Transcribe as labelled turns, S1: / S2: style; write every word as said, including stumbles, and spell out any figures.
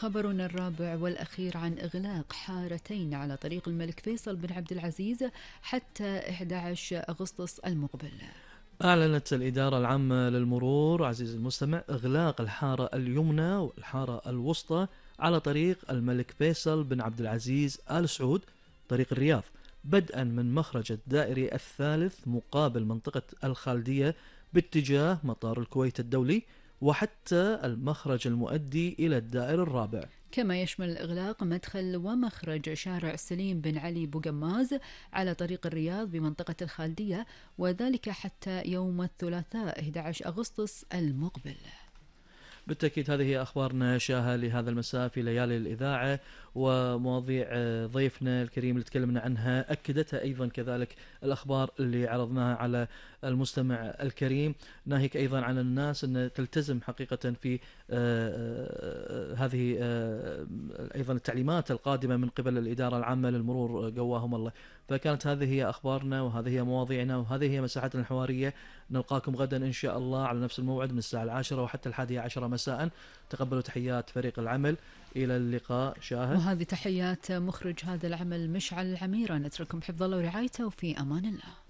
S1: خبرنا الرابع والأخير عن إغلاق حارتين على طريق الملك فيصل بن عبد العزيز حتى أحد عشر أغسطس المقبل.
S2: أعلنت الإدارة العامة للمرور عزيزي المستمع إغلاق الحارة اليمنى والحارة الوسطى على طريق الملك فيصل بن عبد العزيز آل سعود طريق الرياض، بدءا من مخرج الدائري الثالث مقابل منطقة الخالدية باتجاه مطار الكويت الدولي، وحتى المخرج المؤدي إلى الدائر الرابع.
S1: كما يشمل الإغلاق مدخل ومخرج شارع سليم بن علي بوقماز على طريق الرياض بمنطقة الخالدية، وذلك حتى يوم الثلاثاء أحد عشر أغسطس المقبل.
S2: بالتأكيد هذه هي أخبارنا شاهة لهذا المساء في ليالي الإذاعة، ومواضيع ضيفنا الكريم اللي تكلمنا عنها أكدتها أيضا كذلك الأخبار اللي عرضناها على المستمع الكريم. ناهيك أيضا عن الناس أن تلتزم حقيقة في هذه أيضا التعليمات القادمة من قبل الإدارة العامة للمرور قواهم الله. فكانت هذه هي أخبارنا وهذه هي مواضيعنا وهذه هي مساحتنا الحوارية. نلقاكم غدا إن شاء الله على نفس الموعد من الساعة العاشرة وحتى الحادية عشرة مساء. تقبلوا تحيات فريق العمل، إلى اللقاء. شاهد
S1: وهذه تحيات مخرج هذا العمل مشعل العميرة. نترككم بحفظ الله ورعايته وفي أمان الله.